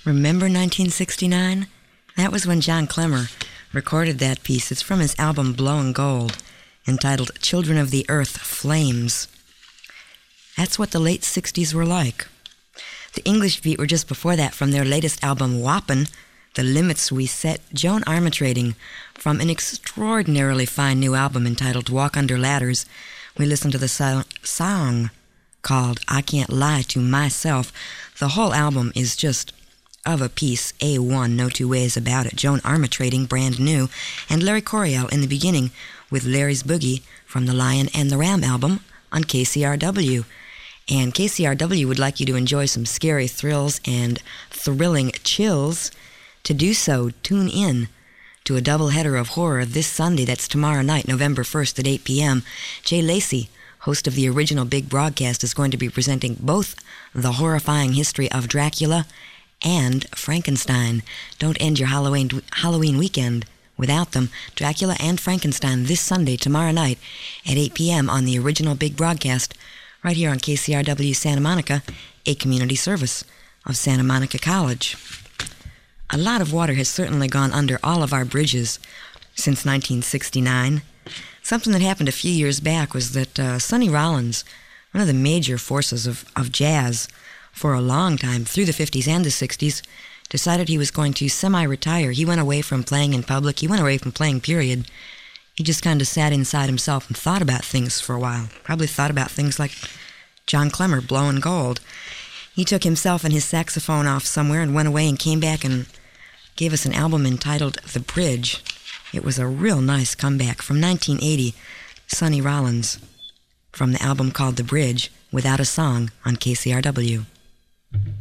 Remember 1969? That was when John Clemmer recorded that piece. It's from his album Blowin' Gold, entitled Children of the Earth Flames. That's what the late 60s were like. The English Beat were just before that from their latest album Whoppin', The Limits We Set, Joan Armatrading from an extraordinarily fine new album entitled Walk Under Ladders. We listened to the song called I Can't Lie to Myself. The whole album is just of a piece, A1, no two ways about it. Joan Armatrading, brand new, and Larry Coryell in the beginning with Larry's Boogie from the Lion and the Ram album on KCRW. And KCRW would like you to enjoy some scary thrills and thrilling chills. To do so, tune in to a doubleheader of horror this Sunday. That's tomorrow night, November 1st at 8 p.m. Jay Lacey, host of the original Big Broadcast, is going to be presenting both The Horrifying History of Dracula and Frankenstein. Don't end your Halloween weekend without them. Dracula and Frankenstein this Sunday, tomorrow night at 8 p.m. on the original Big Broadcast, right here on KCRW Santa Monica, a community service of Santa Monica College. A lot of water has certainly gone under all of our bridges since 1969. Something that happened a few years back was that Sonny Rollins, one of the major forces of jazz for a long time, through the 50s and the 60s, decided he was going to semi-retire. He went away from playing in public. He went away from playing, period. He just kind of sat inside himself and thought about things for a while. Probably thought about things like John Clemmer, Blowin' Gold. He took himself and his saxophone off somewhere and went away and came back and gave us an album entitled The Bridge. It was a real nice comeback from 1980. Sonny Rollins from the album called The Bridge, without a song on KCRW.